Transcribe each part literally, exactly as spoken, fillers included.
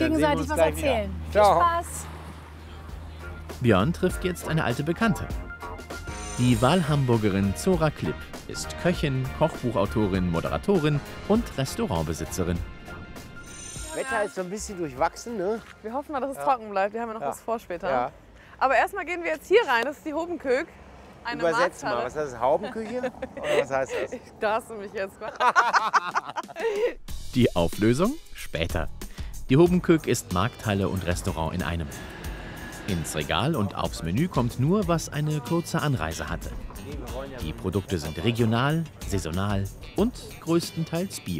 gegenseitig was erzählen. Viel Ciao. Spaß. Björn trifft jetzt eine alte Bekannte. Die Wahlhamburgerin Zora Klipp ist Köchin, Kochbuchautorin, Moderatorin und Restaurantbesitzerin. Wetter ist so ein bisschen durchwachsen, ne? Wir hoffen mal, dass es Ja. trocken bleibt. Wir haben ja noch Ja. was vor später. Ja. Aber erstmal gehen wir jetzt hier rein. Das ist die Hobenkök. Eine Übersetzt mal, Markthalle. was heißt das? Haubenküche? Oder was heißt das? Da hast du mich jetzt. Die Auflösung später. Die Hobenkök ist Markthalle und Restaurant in einem. Ins Regal und aufs Menü kommt nur, was eine kurze Anreise hatte. Die Produkte sind regional, saisonal und größtenteils bio.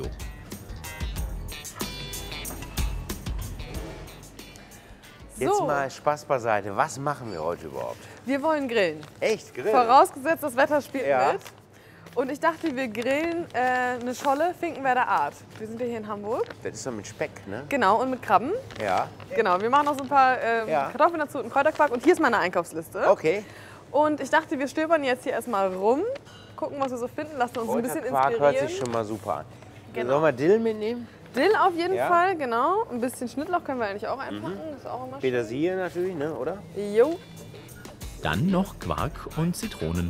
Jetzt So. mal Spaß beiseite. Was machen wir heute überhaupt? Wir wollen grillen. Echt, Grill? Vorausgesetzt, das Wetter spielt Ja. mit. Und ich dachte, wir grillen äh, eine Scholle Finkenwerder Art. Wir sind ja hier in Hamburg. Das ist doch mit Speck, ne? Genau, und mit Krabben. Ja. Genau, wir machen noch so ein paar äh, Ja. Kartoffeln dazu und einen Kräuterquark. Und hier ist meine Einkaufsliste. Okay. Und ich dachte, wir stöbern jetzt hier erstmal rum, gucken, was wir so finden, lassen uns ein bisschen Quark inspirieren. hört sich schon mal super an. Genau. Sollen wir Dill mitnehmen? Dill auf jeden Ja. Fall, genau. Ein bisschen Schnittlauch können wir eigentlich auch einpacken. Mhm. Das ist auch immer schön. Petersilie natürlich, ne? Oder? Jo. Dann noch Quark und Zitronen.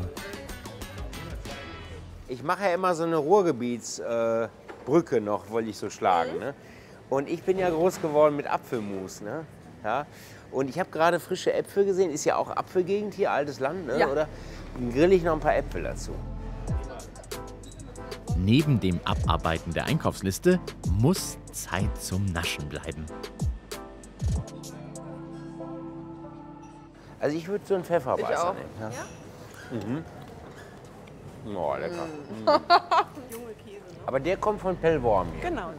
Ich mache ja immer so eine Ruhrgebietsbrücke äh, Brücke noch, wollte ich so schlagen. Mhm. Ne? Und ich bin ja groß geworden mit Apfelmus. Ne? Ja? Und ich habe gerade frische Äpfel gesehen. Ist ja auch Apfelgegend hier, altes Land, ne? Ja. Oder? Dann grill ich noch ein paar Äpfel dazu. Neben dem Abarbeiten der Einkaufsliste muss Zeit zum Naschen bleiben. Also ich würde so einen Pfefferbeißer Ich auch. nehmen. Ja? Mhm. Oh, lecker. Mhm. Aber der kommt von Pellworm hier. Genau.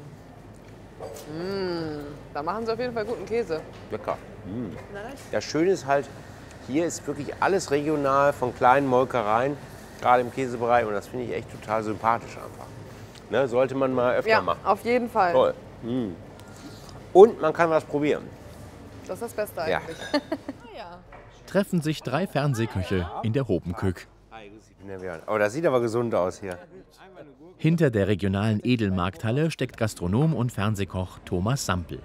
Mmh, da machen sie auf jeden Fall guten Käse. Lecker. Mhm. Das Schöne ist halt, hier ist wirklich alles regional, von kleinen Molkereien, gerade im Käsebereich. Und das finde ich echt total sympathisch einfach. Ne, sollte man mal öfter Ja, machen. auf jeden Fall. Toll. Mhm. Und man kann was probieren. Das ist das Beste Ja. eigentlich. Ja. Treffen sich drei Fernsehköche in der Hobenkök. Oh, das sieht aber gesund aus hier. Hinter der regionalen Edelmarkthalle steckt Gastronom und Fernsehkoch Thomas Sampel.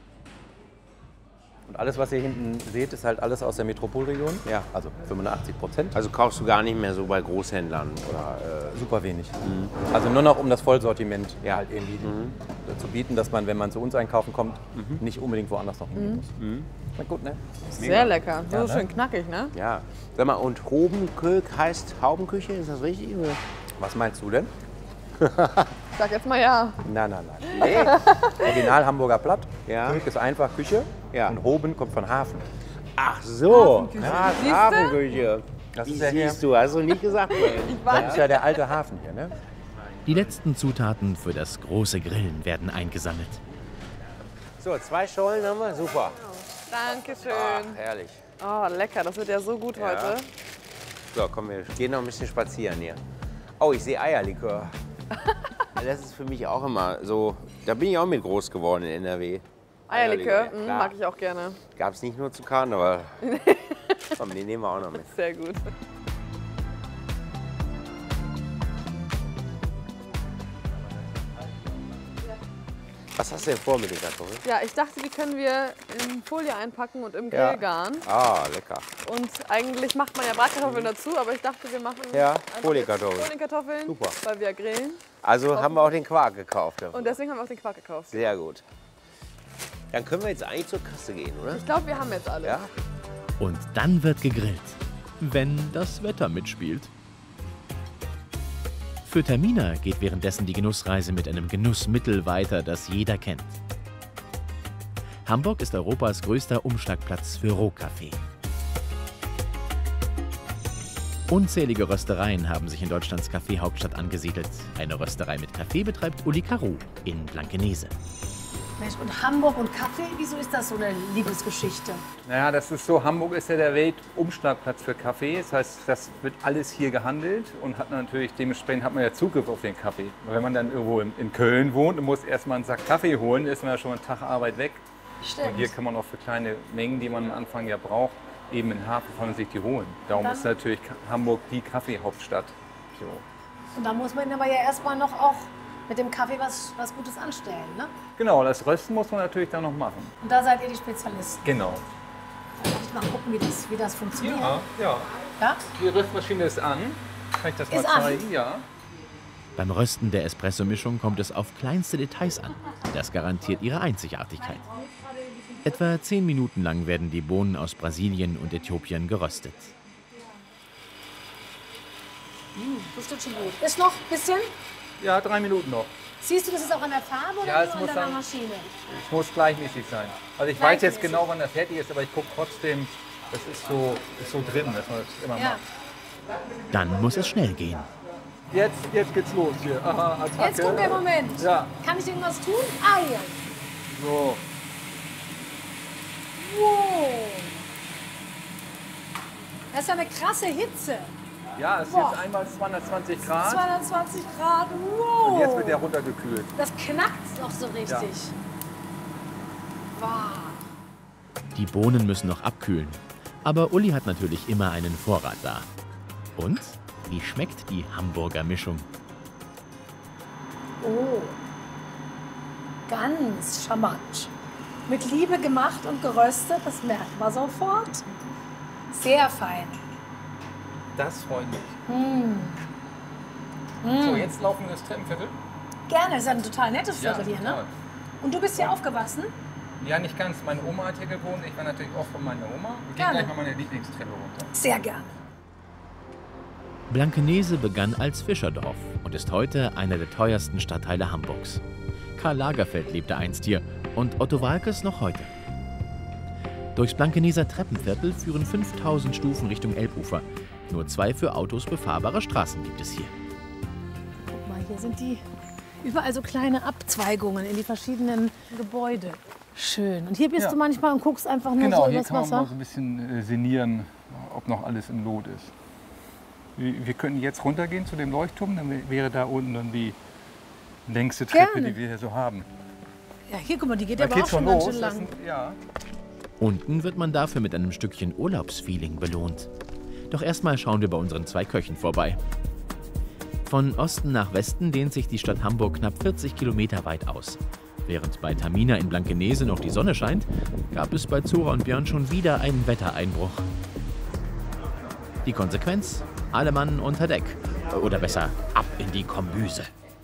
Und alles, was ihr hinten seht, ist halt alles aus der Metropolregion. Ja. Also fünfundachtzig Prozent. Also kaufst du gar nicht mehr so bei Großhändlern oder äh, Super wenig. Also nur noch, um das Vollsortiment Ja. halt irgendwie zu bieten, dass man, wenn man zu uns einkaufen kommt, nicht unbedingt woanders noch hingehen muss. Na gut, ne? Sehr lecker. So Ja, ne? schön knackig, ne? ja. Sag mal, und Hobenkök heißt Haubenküche, ist das richtig? Oder? Was meinst du denn? Sag jetzt mal ja. Nein, nein, nein. Nee. Original Hamburger Platt. Ja. Kök ist einfach Küche. Ja. Und Hoben kommt von Hafen. Ach so, Hafenküche. ja, Siehste? Hafenküche. Das Wie ist ja hier- siehst du, hast du nicht gesagt. vorhin. Das ist ja der alte Hafen hier, ne? Die letzten Zutaten für das große Grillen werden eingesammelt. So, zwei Schollen haben wir, super. Dankeschön. Ach, herrlich. Oh, lecker. Das wird ja so gut Ja. heute. So, komm, wir gehen noch ein bisschen spazieren hier. Oh, ich sehe Eierlikör. Das ist für mich auch immer so, da bin ich auch mit groß geworden in N R W. Eierlikör, ja, mm, klar. mag ich auch gerne. Gab es nicht nur zu Karneval. Komm, den nehmen wir auch noch mit. Sehr gut. Was hast du denn vor mit den Kartoffeln? Ja, ich dachte, die können wir in Folie einpacken und im Ja. Grill garen. Ah, lecker. Und eigentlich macht man ja Bratkartoffeln dazu, aber ich dachte, wir machen Ja, einfach Foliekartoffeln. jetzt Folienkartoffeln, Super. weil wir ja grillen. Also haben wir auch den Quark gekauft. dafür. Und deswegen haben wir auch den Quark gekauft. Sehr gut. Dann können wir jetzt eigentlich zur Kasse gehen, oder? Ich glaube, wir haben jetzt alles. Ja? Und dann wird gegrillt, wenn das Wetter mitspielt. Für Termina geht währenddessen die Genussreise mit einem Genussmittel weiter, das jeder kennt. Hamburg ist Europas größter Umschlagplatz für Rohkaffee. Unzählige Röstereien haben sich in Deutschlands Kaffeehauptstadt angesiedelt. Eine Rösterei mit Kaffee betreibt Uli Caru in Blankenese. Mensch, und Hamburg und Kaffee, wieso ist das so eine Liebesgeschichte? Naja, das ist so, Hamburg ist ja der Weltumschlagplatz für Kaffee. Das heißt, das wird alles hier gehandelt und hat natürlich, dementsprechend hat man ja Zugriff auf den Kaffee. Und wenn man dann irgendwo in, in Köln wohnt und muss erstmal einen Sack Kaffee holen, ist man ja schon einen Tag Arbeit weg. Stimmt. Und hier kann man auch für kleine Mengen, die man am Anfang ja braucht, eben in Hafen kann man sich die holen. Darum dann- ist natürlich Ka- Hamburg die Kaffeehauptstadt. So. Und da muss man aber ja erstmal noch auch mit dem Kaffee was, was Gutes anstellen, ne? Genau, das Rösten muss man natürlich dann noch machen. Und da seid ihr die Spezialisten. Genau. Darf ich mal gucken, wie das, wie das funktioniert? Ja, ja. Ja? Die Röstmaschine ist an. Kann ich das Ist mal an. zeigen? Ja. Beim Rösten der Espresso-Mischung kommt es auf kleinste Details an. Das garantiert ihre Einzigartigkeit. Etwa zehn Minuten lang werden die Bohnen aus Brasilien und Äthiopien geröstet. Das tut schon gut. Ist noch ein bisschen? Ja, drei Minuten noch. Siehst du, das ist auch an der Farbe oder Ja, es nur muss an deiner dann- Maschine? Es muss gleichmäßig sein. Also ich weiß jetzt Gleichmäßig. genau, wann er fertig ist, aber ich gucke trotzdem, das ist so, ist so drin, dass man das immer Ja. macht. Dann muss es schnell gehen. Jetzt, jetzt geht's los hier. Aha, Attacke. Jetzt kommt der Moment. Ja. Kann ich irgendwas tun? Ah, ja. So. Wow. Das ist ja eine krasse Hitze. Ja, es ist Boah. jetzt einmal zweihundertzwanzig Grad zweihundertzwanzig Grad. Wow. und jetzt wird der runtergekühlt. Das knackt noch so richtig. Wow. Die Bohnen müssen noch abkühlen. Aber Uli hat natürlich immer einen Vorrat da. Und wie schmeckt die Hamburger Mischung? Oh. Ganz charmant. Mit Liebe gemacht und geröstet, das merkt man sofort. Sehr fein. Das freut mich. Mm. So, jetzt laufen wir das Treppenviertel. Gerne, ist ja ein total nettes Ja, Viertel hier, total. ne? Und du bist hier aufgewachsen? Ja, nicht ganz. Meine Oma hat hier gewohnt. Ich war natürlich auch von meiner Oma. Wir gehen Gerne. gleich mal meine Lieblingstreppe runter. Sehr gerne. Blankenese begann als Fischerdorf und ist heute einer der teuersten Stadtteile Hamburgs. Karl Lagerfeld lebte einst hier und Otto Waalkes noch heute. Durchs Blankeneser Treppenviertel führen fünftausend Stufen Richtung Elbufer. Nur zwei für Autos befahrbare Straßen gibt es hier. Guck mal, hier sind die überall so kleine Abzweigungen in die verschiedenen Gebäude. Schön. Und hier bist Ja. du manchmal und guckst einfach nur Genau, so hier übers kann man Wasser. mal so ein bisschen äh, sinnieren, ob noch alles im Lot ist. Wir, wir können jetzt runtergehen zu dem Leuchtturm, dann wär- wäre da unten dann die längste Treppe, Gerne. die wir hier so haben. Ja, hier, guck mal, die geht Da aber auch geht's schon schon ganz los. schön Das lang. sind, ja. Unten wird man dafür mit einem Stückchen Urlaubsfeeling belohnt. Doch erstmal schauen wir bei unseren zwei Köchen vorbei. Von Osten nach Westen dehnt sich die Stadt Hamburg knapp vierzig Kilometer weit aus. Während bei Tamina in Blankenese noch die Sonne scheint, gab es bei Zora und Björn schon wieder einen Wettereinbruch. Die Konsequenz? Alle Mann unter Deck. Oder besser, ab in die Kombüse.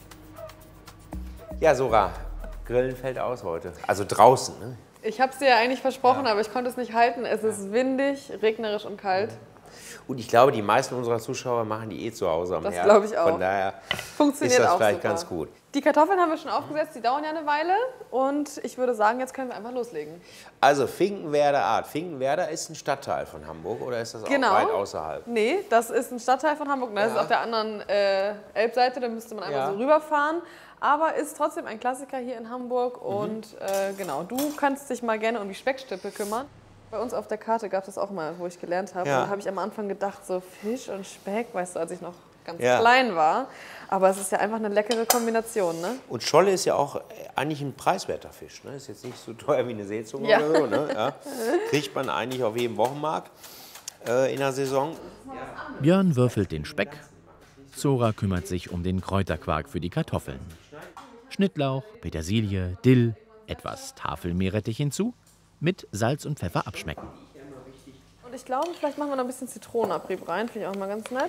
Ja, Sora, Grillen fällt aus heute. Also draußen, ne? Ich habe es dir ja eigentlich versprochen, aber ich konnte es nicht halten. Es ist windig, regnerisch und kalt. Und ich glaube, die meisten unserer Zuschauer machen die eh zu Hause am Das Herd. glaube ich auch. Von daher Funktioniert ist das auch vielleicht super. ganz gut. Die Kartoffeln haben wir schon aufgesetzt, die dauern ja eine Weile. Und ich würde sagen, jetzt können wir einfach loslegen. Also Finkenwerder Art. Finkenwerder ist ein Stadtteil von Hamburg oder ist das Genau. auch weit außerhalb? Nee, das ist ein Stadtteil von Hamburg. Das Ja. ist auf der anderen äh, Elbseite, da müsste man einmal Ja. so rüberfahren. Aber ist trotzdem ein Klassiker hier in Hamburg. Mhm. Und äh, genau, du kannst dich mal gerne um die Speckstippe kümmern. Bei uns auf der Karte gab es das auch mal, wo ich gelernt habe. Ja. Und da habe ich am Anfang gedacht, so Fisch und Speck, weißt du, als ich noch ganz Ja. klein war. Aber es ist ja einfach eine leckere Kombination, ne? Und Scholle ist ja auch eigentlich ein preiswerter Fisch. Ne? Ist jetzt nicht so teuer wie eine Seezunge Ja. oder so. Ne? Ja. Kriegt man eigentlich auf jedem Wochenmarkt äh, in der Saison. Björn würfelt den Speck. Zora kümmert sich um den Kräuterquark für die Kartoffeln. Schnittlauch, Petersilie, Dill, etwas Tafelmeerrettich hinzu, mit Salz und Pfeffer abschmecken. Und ich glaube, vielleicht machen wir noch ein bisschen Zitronenabrieb rein. Finde ich auch mal ganz nett.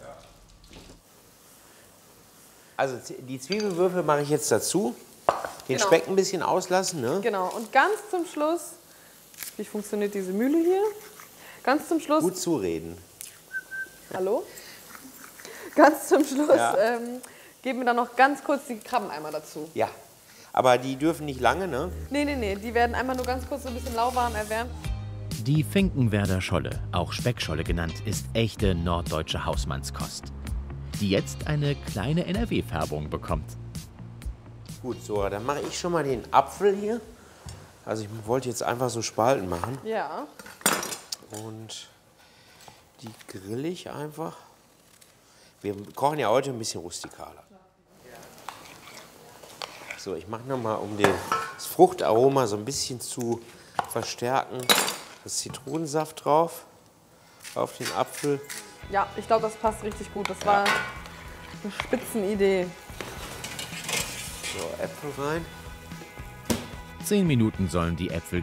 Also die Zwiebelwürfel mache ich jetzt dazu. Den Genau. Speck ein bisschen auslassen. Ne? Genau, und ganz zum Schluss, wie funktioniert diese Mühle hier? Ganz zum Schluss, Gut zureden. hallo? Ganz zum Schluss Ja. ähm, geben wir dann noch ganz kurz die Krabbeneimer dazu. Ja. Aber die dürfen nicht lange, ne? Nee, nee, nee, die werden einmal nur ganz kurz so ein bisschen lauwarm erwärmt. Die Finkenwerder Scholle, auch Speckscholle genannt, ist echte norddeutsche Hausmannskost, die jetzt eine kleine N R W-Färbung bekommt. Gut, so, dann mache ich schon mal den Apfel hier. Also ich wollte jetzt einfach so Spalten machen. Ja, Und die grill ich einfach. Wir kochen ja heute ein bisschen rustikaler. So, ich mache nochmal, um den, das Fruchtaroma so ein bisschen zu verstärken, das Zitronensaft drauf, auf den Apfel. ja, ich glaube, das passt richtig gut. Das war eine Spitzenidee. So, Äpfel rein. Zehn Minuten sollen die Äpfel